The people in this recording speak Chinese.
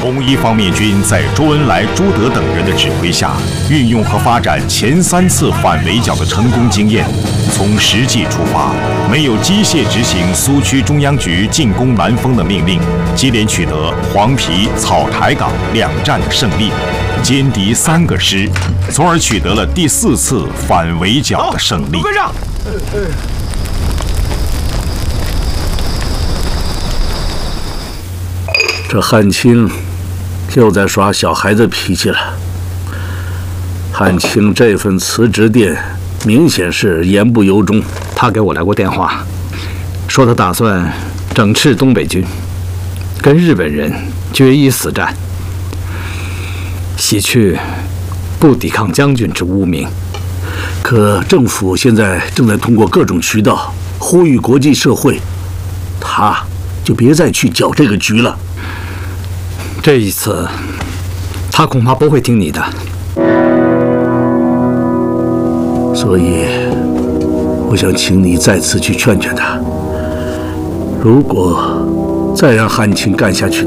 统一方面军在周恩来、朱德等人的指挥下，运用和发展前3次反围剿的成功经验，从实际出发，没有机械执行苏区中央局进攻南丰的命令，接连取得黄陂、草台岗2战的胜利，歼敌3个师，从而取得了第4次反围剿的胜利。 跟上！ 这汉卿又在耍小孩子脾气了。汉卿这份辞职电明显是言不由衷。 他给我来过电话，说他打算整治东北军，跟日本人决一死战，洗去不抵抗将军之污名。 可政府现在正在通过各种渠道呼吁国际社会，他就别再去搅这个局了。 这一次，他恐怕不会听你的。 所以，我想请你再次去劝劝他。如果再让汉卿干下去，